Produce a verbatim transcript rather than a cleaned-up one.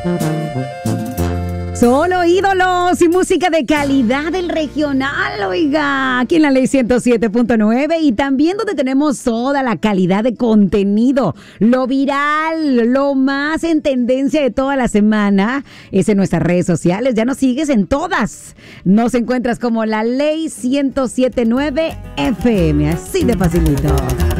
Solo ídolos y música de calidad del regional, oiga, aquí en la Ley ciento siete punto nueve y también donde tenemos toda la calidad de contenido, lo viral, lo más en tendencia de toda la semana es en nuestras redes sociales. Ya nos sigues en todas, nos encuentras como la Ley ciento siete punto nueve F M, así de facilito.